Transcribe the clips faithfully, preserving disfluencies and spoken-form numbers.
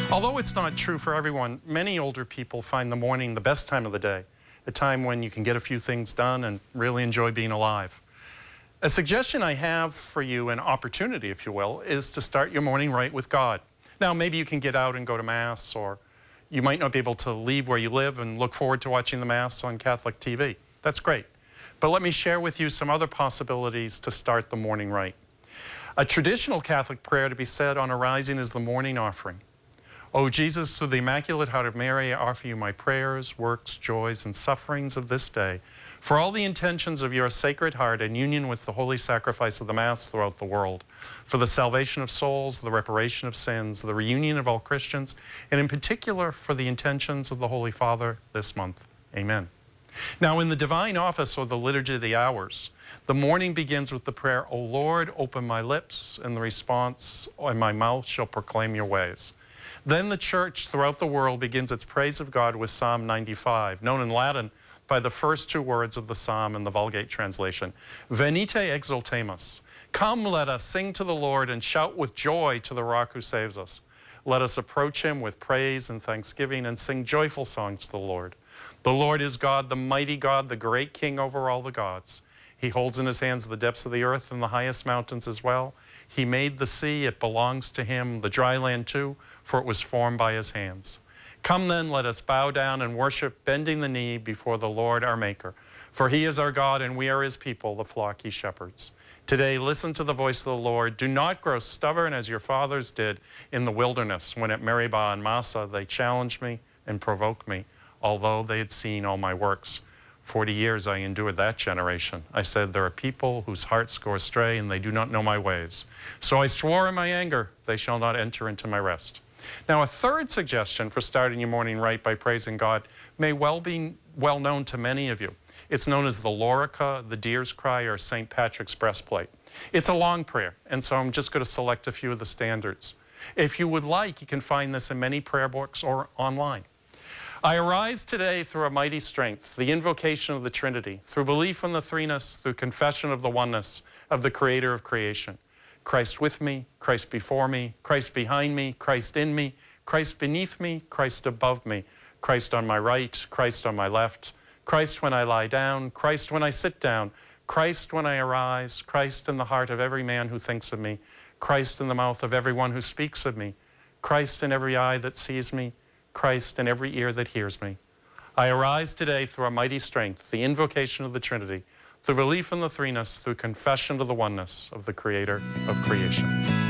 Although it's not true for everyone, many older people find the morning the best time of the day, a time when you can get a few things done and really enjoy being alive. A suggestion I have for you, an opportunity, if you will, is to start your morning right with God. Now, maybe you can get out and go to Mass, or you might not be able to leave where you live and look forward to watching the Mass on Catholic T V. That's great. But let me share with you some other possibilities to start the morning right. A traditional Catholic prayer to be said on arising is the morning offering. O Jesus, through the Immaculate Heart of Mary, I offer you my prayers, works, joys, and sufferings of this day, for all the intentions of your Sacred Heart in union with the holy sacrifice of the Mass throughout the world, for the salvation of souls, the reparation of sins, the reunion of all Christians, and in particular for the intentions of the Holy Father this month. Amen. Now, in the Divine Office, or the Liturgy of the Hours, the morning begins with the prayer, O Lord, open my lips, and the response, and my mouth shall proclaim your ways. Then the Church throughout the world begins its praise of God with Psalm ninety-five, known in Latin by the first two words of the Psalm in the Vulgate translation. Venite exultemus. Come, let us sing to the Lord and shout with joy to the Rock who saves us. Let us approach him with praise and thanksgiving and sing joyful songs to the Lord. The Lord is God, the mighty God, the great King over all the gods. He holds in his hands the depths of the earth and the highest mountains as well. He made the sea, it belongs to him, the dry land too, for it was formed by his hands. Come then, let us bow down and worship, bending the knee before the Lord our Maker. For he is our God, and we are his people, the flock he shepherds. Today, listen to the voice of the Lord. Do not grow stubborn as your fathers did in the wilderness, when at Meribah and Massah they challenged me and provoked me, although they had seen all my works. Forty years I endured that generation. I said, there are people whose hearts go astray, and they do not know my ways. So I swore in my anger, they shall not enter into my rest. Now, a third suggestion for starting your morning right by praising God may well be well known to many of you. It's known as the Lorica, the Deer's Cry, or Saint Patrick's Breastplate. It's a long prayer, and so I'm just going to select a few of the standards. If you would like, you can find this in many prayer books or online. I arise today through a mighty strength, the invocation of the Trinity, through belief in the threeness, through confession of the oneness of the Creator of creation. Christ with me, Christ before me, Christ behind me, Christ in me, Christ beneath me, Christ above me, Christ on my right, Christ on my left, Christ when I lie down, Christ when I sit down, Christ when I arise, Christ in the heart of every man who thinks of me, Christ in the mouth of everyone who speaks of me, Christ in every eye that sees me, Christ in every ear that hears me. I arise today through a mighty strength, the invocation of the Trinity, through belief in the threeness, through confession of the oneness of the Creator of creation.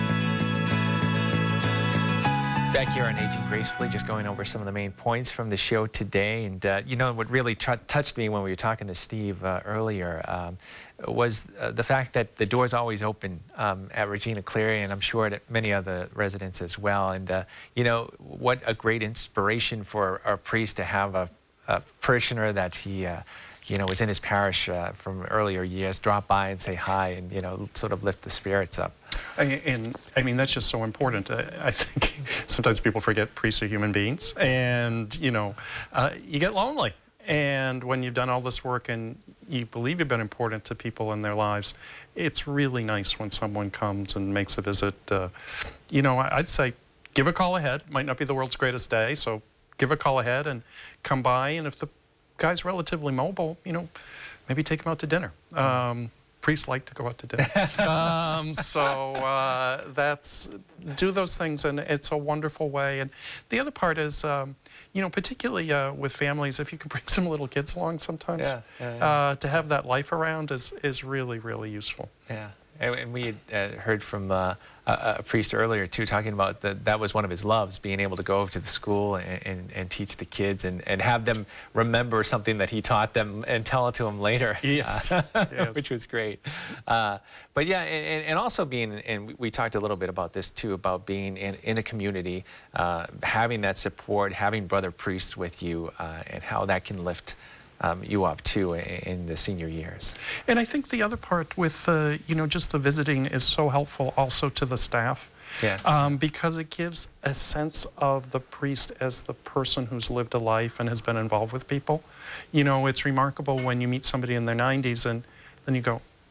Back here on Aging Gracefully, just going over some of the main points from the show today. And, uh, you know, what really touched me when we were talking to Steve uh, earlier um, was uh, the fact that the door's always open um, at Regina Cleary, and I'm sure at many other residents as well. And, uh, you know, what a great inspiration for our priest to have a, a parishioner that he... Uh, you know, was in his parish uh, from earlier years, drop by and say hi and, you know, sort of lift the spirits up. And, and I mean, that's just so important. I, I think sometimes people forget priests are human beings, and, you know, uh, you get lonely. And when you've done all this work and you believe you've been important to people in their lives, it's really nice when someone comes and makes a visit. Uh, you know, I'd say give a call ahead. Might not be the world's greatest day, so give a call ahead and come by. And if the guy's relatively mobile, you know, maybe take him out to dinner. Um, priests like to go out to dinner. um, so uh, that's, do those things, and it's a wonderful way. And the other part is, um, you know, particularly uh, with families, if you can bring some little kids along sometimes, yeah, yeah, yeah. Uh, to have that life around is, is really, really useful. Yeah. And we had uh, heard from uh, a, a priest earlier, too, talking about that that was one of his loves, being able to go over to the school and, and, and teach the kids and, and have them remember something that he taught them and tell it to them later. Yes. Uh, yes. Which was great. Uh, but, yeah, and, and also being, and we talked a little bit about this, too, about being in, in a community, uh, having that support, having brother priests with you, uh, and how that can lift Um, you up too in the senior years. And I think the other part with, uh, you know, just the visiting is so helpful also to the staff. Yeah. Um, because it gives a sense of the priest as the person who's lived a life and has been involved with people. You know, it's remarkable when you meet somebody in their nineties and then you go,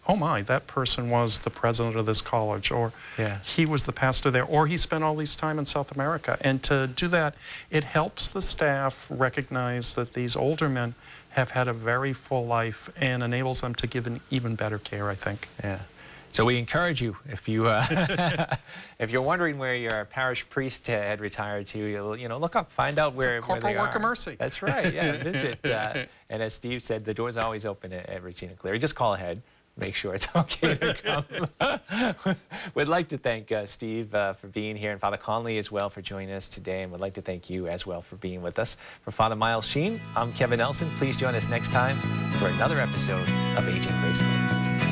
oh my, that person was the president of this college, or Yeah. he was the pastor there, or he spent all this time in South America. And to do that, it helps the staff recognize that these older men have had a very full life and enables them to give an even better care, I think. Yeah. So we encourage you, if you uh, if you're wondering where your parish priest had retired to, you'll, you know, look up, find out where, It's a where they corporal work are. of mercy. That's right. Yeah, visit. Uh, and as Steve said, the door's always open at, at Regina Cleary. Just call ahead. Make sure it's okay to come. We'd like to thank uh, Steve uh, for being here, and Father Conley as well for joining us today, and we'd like to thank you as well for being with us. For Father Miles Sheen, I'm Kevin Nelson. Please join us next time for another episode of Aging Gracefully.